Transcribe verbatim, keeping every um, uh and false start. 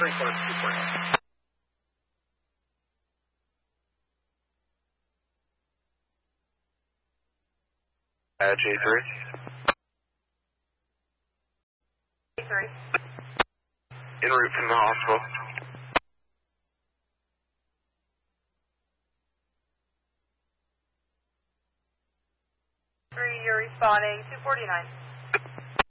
three four two four nine. Uh, J three. J three. En route from the hospital. Three, you're responding two forty-nine.